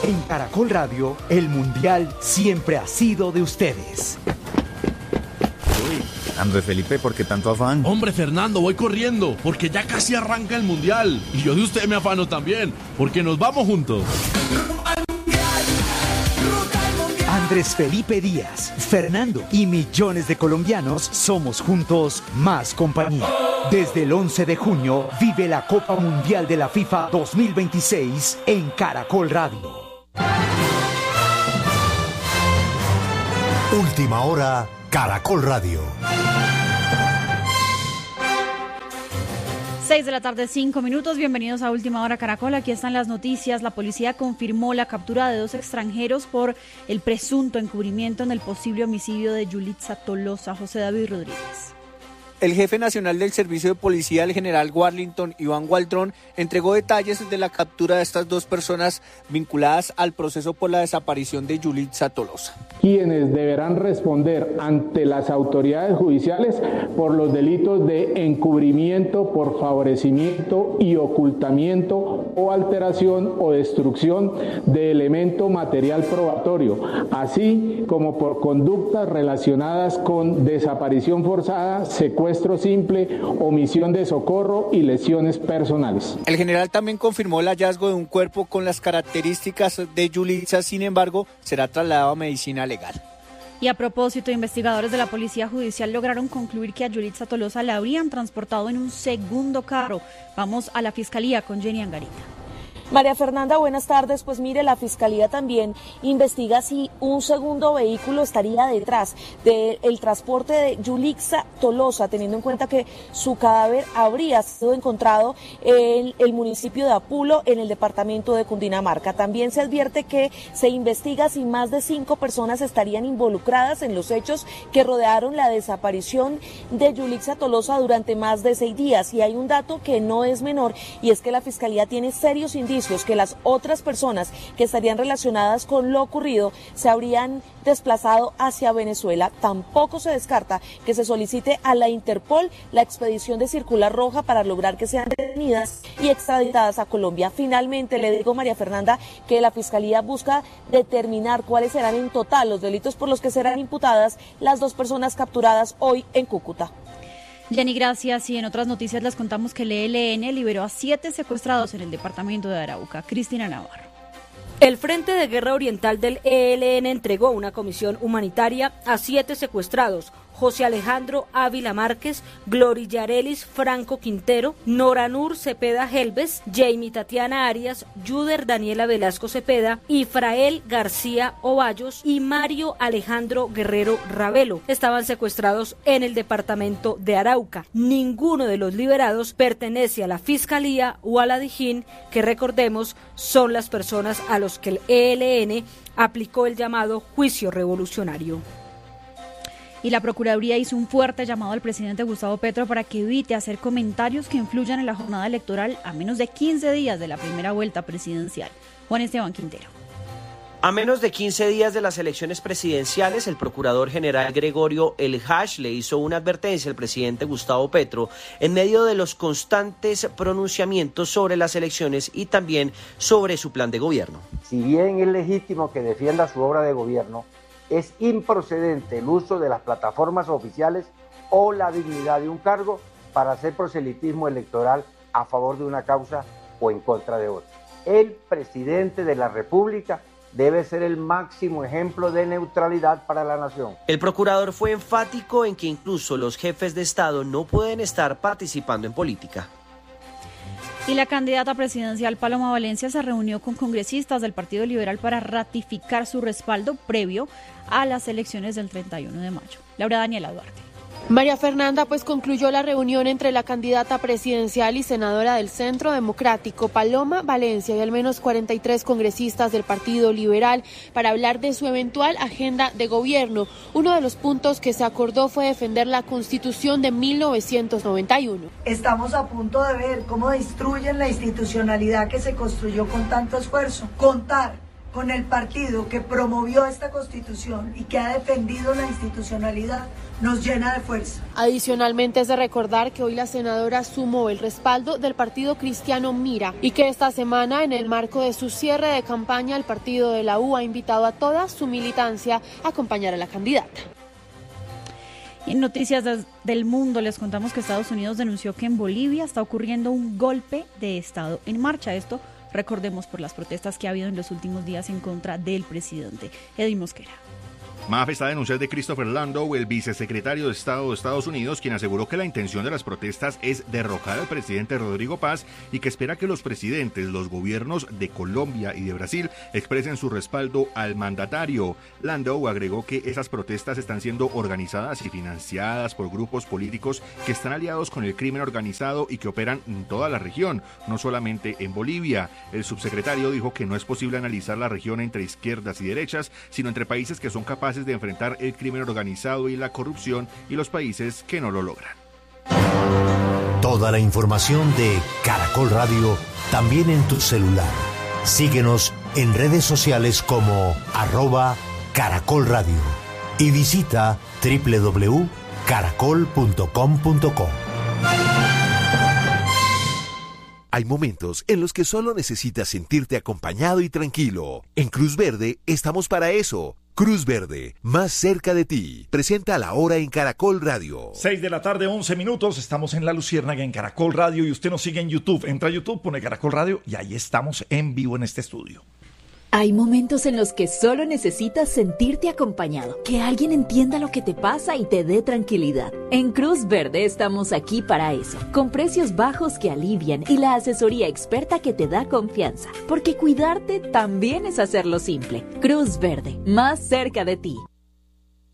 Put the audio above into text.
En Caracol Radio, el Mundial siempre ha sido de ustedes. Andrés Felipe, ¿por qué tanto afán? Hombre, Fernando, voy corriendo, porque ya casi arranca el Mundial. Y yo de usted me afano también, porque nos vamos juntos. Andrés Felipe Díaz, Fernando y millones de colombianos somos juntos más compañía. Desde el 11 de junio vive la Copa Mundial de la FIFA 2026 en Caracol Radio. Última hora, Caracol Radio. 6:05 p.m. Bienvenidos a Última Hora Caracol. Aquí están las noticias. La policía confirmó la captura de 2 extranjeros por el presunto encubrimiento en el posible homicidio de Yulitza Tolosa. José David Rodríguez. El jefe nacional del Servicio de Policía, el general Warlington Iván Waldron, entregó detalles de la captura de estas 2 personas vinculadas al proceso por la desaparición de Yulitza Tolosa. Quienes deberán responder ante las autoridades judiciales por los delitos de encubrimiento por favorecimiento y ocultamiento o alteración o destrucción de elemento material probatorio, así como por conductas relacionadas con desaparición forzada, secuestro simple, omisión de socorro y lesiones personales. El general también confirmó el hallazgo de un cuerpo con las características de Yulitza, sin embargo, será trasladado a medicina legal. Y a propósito, investigadores de la Policía Judicial lograron concluir que a Yulitza Tolosa la habrían transportado en un segundo carro. Vamos a la Fiscalía con Jenny Angarita. María Fernanda, buenas tardes. Pues mire, la Fiscalía también investiga si un segundo vehículo estaría detrás del transporte de Yulitza Tolosa, teniendo en cuenta que su cadáver habría sido encontrado en el municipio de Apulo, en el departamento de Cundinamarca. También se advierte que se investiga si más de 5 personas estarían involucradas en los hechos que rodearon la desaparición de Yulitza Tolosa durante más de 6 días. Y hay un dato que no es menor, y es que la Fiscalía tiene serios indicios que las otras personas que estarían relacionadas con lo ocurrido se habrían desplazado hacia Venezuela. Tampoco se descarta que se solicite a la Interpol la expedición de circular roja para lograr que sean detenidas y extraditadas a Colombia. Finalmente, le digo, María Fernanda, que la Fiscalía busca determinar cuáles serán en total los delitos por los que serán imputadas las 2 personas capturadas hoy en Cúcuta. Jenny, gracias. Y en otras noticias les contamos que el ELN liberó a 7 secuestrados en el departamento de Arauca. Cristina Navarro. El Frente de Guerra Oriental del ELN entregó una comisión humanitaria a 7 secuestrados: José Alejandro Ávila Márquez, Glory Yarelis Franco Quintero, Noranur Cepeda Helves, Jamie Tatiana Arias, Yuder Daniela Velasco Cepeda, Ifrael García Ovallos y Mario Alejandro Guerrero Ravelo. Estaban secuestrados en el departamento de Arauca. Ninguno de los liberados pertenece a la Fiscalía o a la Dijín, que recordemos son las personas a los que el ELN aplicó el llamado juicio revolucionario. Y la Procuraduría hizo un fuerte llamado al presidente Gustavo Petro para que evite hacer comentarios que influyan en la jornada electoral a menos de 15 días de la primera vuelta presidencial. Juan Esteban Quintero. A menos de 15 días de las elecciones presidenciales, el procurador general Gregorio El Hash le hizo una advertencia al presidente Gustavo Petro en medio de los constantes pronunciamientos sobre las elecciones y también sobre su plan de gobierno. Si bien es legítimo que defienda su obra de gobierno, es improcedente el uso de las plataformas oficiales o la dignidad de un cargo para hacer proselitismo electoral a favor de una causa o en contra de otra. El presidente de la República debe ser el máximo ejemplo de neutralidad para la nación. El procurador fue enfático en que incluso los jefes de Estado no pueden estar participando en política. Y la candidata presidencial Paloma Valencia se reunió con congresistas del Partido Liberal para ratificar su respaldo previo a las elecciones del 31 de mayo. Laura Daniela Duarte. María Fernanda, pues concluyó la reunión entre la candidata presidencial y senadora del Centro Democrático, Paloma Valencia, y al menos 43 congresistas del Partido Liberal para hablar de su eventual agenda de gobierno. Uno de los puntos que se acordó fue defender la Constitución de 1991. Estamos a punto de ver cómo destruyen la institucionalidad que se construyó con tanto esfuerzo. Contar con el partido que promovió esta Constitución y que ha defendido la institucionalidad nos llena de fuerza. Adicionalmente es de recordar que hoy la senadora sumó el respaldo del partido cristiano Mira y que esta semana, en el marco de su cierre de campaña, el partido de la U ha invitado a toda su militancia a acompañar a la candidata. Y en noticias del mundo les contamos que Estados Unidos denunció que en Bolivia está ocurriendo un golpe de Estado en marcha. Esto, recordemos, por las protestas que ha habido en los últimos días en contra del presidente. Edwin Mosquera. MAF está denunciando de Christopher Landau, el vicesecretario de Estado de Estados Unidos, quien aseguró que la intención de las protestas es derrocar al presidente Rodrigo Paz y que espera que los presidentes, los gobiernos de Colombia y de Brasil expresen su respaldo al mandatario. Landau agregó que esas protestas están siendo organizadas y financiadas por grupos políticos que están aliados con el crimen organizado y que operan en toda la región, no solamente en Bolivia. El subsecretario dijo que no es posible analizar la región entre izquierdas y derechas, sino entre países que son capaces de enfrentar el crimen organizado y la corrupción y los países que no lo logran. Toda la información de Caracol Radio también en tu celular. Síguenos en redes sociales como @Caracol Radio y visita www.caracol.com.co. Hay momentos en los que solo necesitas sentirte acompañado y tranquilo. En Cruz Verde estamos para eso. Cruz Verde, más cerca de ti. Presenta La Hora en Caracol Radio. 6 de la tarde, 11 minutos. Estamos en La Luciérnaga en Caracol Radio y usted nos sigue en YouTube. Entra a YouTube, pone Caracol Radio y ahí estamos en vivo en este estudio. Hay momentos en los que solo necesitas sentirte acompañado, que alguien entienda lo que te pasa y te dé tranquilidad. En Cruz Verde estamos aquí para eso, con precios bajos que alivian y la asesoría experta que te da confianza, porque cuidarte también es hacerlo simple. Cruz Verde, más cerca de ti.